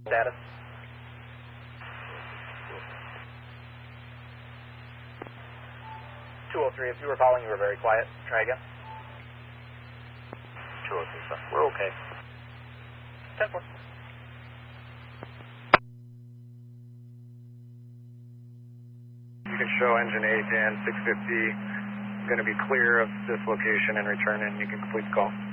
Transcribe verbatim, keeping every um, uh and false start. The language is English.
Status. two oh three, if you were calling, you were very quiet. Try again. two oh three, sir. We're okay. ten four. You can show engine eight and six fifty going to be clear of this location and return, and you can complete the call.